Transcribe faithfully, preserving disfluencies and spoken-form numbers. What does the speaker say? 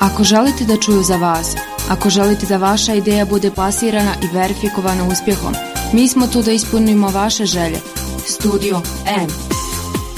Ako želite da čuju za vas, ako želite da vaša ideja bude plasirana i verifikovana uspjehom, mi smo tu da ispunimo vaše želje. Studio M.